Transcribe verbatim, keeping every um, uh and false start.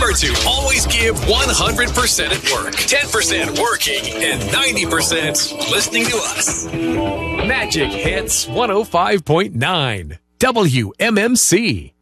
Remember to always give one hundred percent at work, ten percent working, and ninety percent listening to us. Magic Hits one oh five point nine W M M C.